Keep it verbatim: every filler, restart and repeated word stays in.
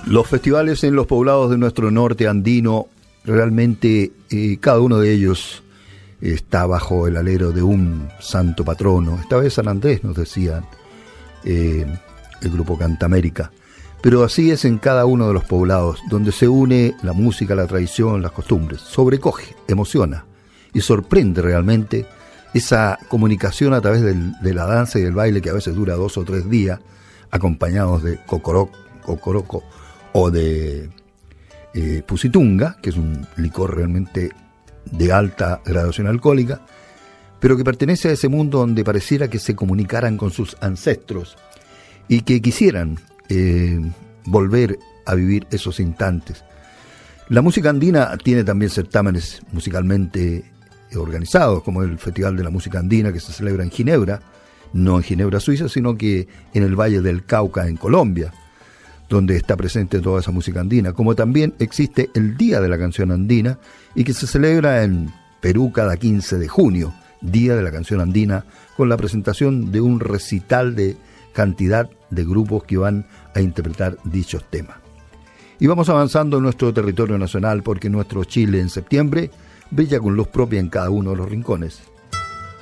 Los festivales en los poblados de nuestro norte andino, realmente eh, cada uno de ellos está bajo el alero de un santo patrono. Esta vez San Andrés, nos decían eh, el grupo Cantamérica. Pero así es en cada uno de los poblados, donde se une la música, la tradición, las costumbres. Sobrecoge, emociona y sorprende realmente esa comunicación a través del, de la danza y del baile, que a veces dura dos o tres días, acompañados de cocoroco, cocoroco o de eh, pusitunga, que es un licor realmente de alta graduación alcohólica, pero que pertenece a ese mundo donde pareciera que se comunicaran con sus ancestros y que quisieran eh, volver a vivir esos instantes. La música andina tiene también certámenes musicalmente organizados, como el Festival de la Música Andina, que se celebra en Ginebra, no en Ginebra, Suiza, sino que en el Valle del Cauca, en Colombia, donde está presente toda esa música andina, como también existe el Día de la Canción Andina, y que se celebra en Perú cada quince de junio, Día de la Canción Andina, con la presentación de un recital de cantidad de grupos que van a interpretar dichos temas. Y vamos avanzando en nuestro territorio nacional, porque nuestro Chile en septiembre brilla con luz propia en cada uno de los rincones.